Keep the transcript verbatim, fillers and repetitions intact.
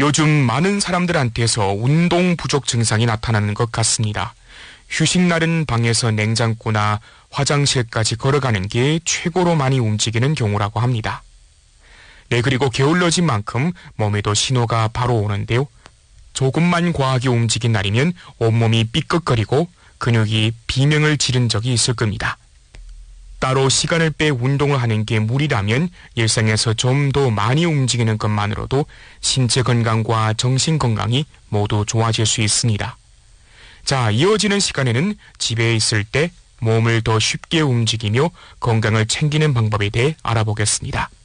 요즘 많은 사람들한테서 운동 부족 증상이 나타나는 것 같습니다. 휴식날은 방에서 냉장고나 화장실까지 걸어가는 게 최고로 많이 움직이는 경우라고 합니다. 네, 그리고 게을러진 만큼 몸에도 신호가 바로 오는데요. 조금만 과하게 움직인 날이면 온몸이 삐걱거리고 근육이 비명을 지른 적이 있을 겁니다. 따로 시간을 빼 운동을 하는 게 무리라면 일상에서 좀 더 많이 움직이는 것만으로도 신체 건강과 정신 건강이 모두 좋아질 수 있습니다. 자, 이어지는 시간에는 집에 있을 때 몸을 더 쉽게 움직이며 건강을 챙기는 방법에 대해 알아보겠습니다.